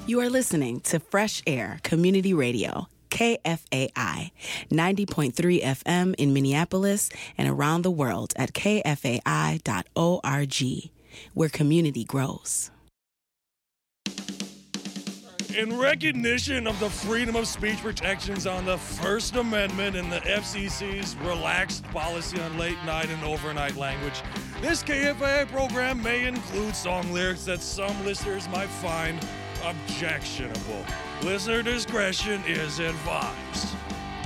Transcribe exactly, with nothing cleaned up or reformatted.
You are listening to Fresh Air Community Radio, K F A I, ninety point three F M in Minneapolis and around the world at k f a i dot org, where community grows. In recognition of the freedom of speech protections on the First Amendment and the F C C's relaxed policy on late night and overnight language, this K F A I program may include song lyrics that some listeners might find objectionable. Listener discretion is advised.